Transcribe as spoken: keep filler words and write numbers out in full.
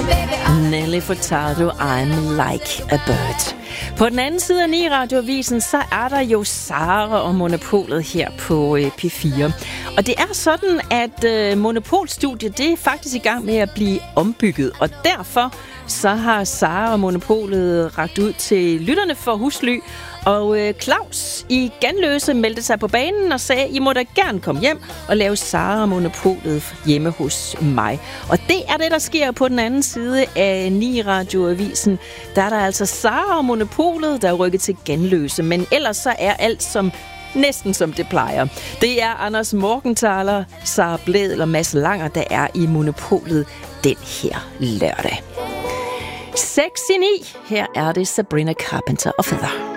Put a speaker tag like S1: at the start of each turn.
S1: Nelly Furtado, I'm like a bird. På den anden side af ni Radioavisen, så er der jo Sara og Monopolet her på øh, P fire. Og det er sådan, at øh, Monopolstudiet, det er faktisk i gang med at blive ombygget. Og derfor så har Sara og Monopolet rakt ud til lytterne for husly. Og øh, Claus i Ganløse meldte sig på banen og sagde, I må da gerne komme hjem og lave Sara og Monopolet hjemme hos mig. Og det er det, der sker på den anden side af ni Radioavisen. Der er der altså Sara og Monopolet, der er rykket til Ganløse. Men ellers så er alt som næsten som det plejer. Det er Anders Morgenthaler, Sara Blædel og Mads Langer, der er i Monopolet den her lørdag. seks i ni. Her er det Sabrina Carpenter og Feather.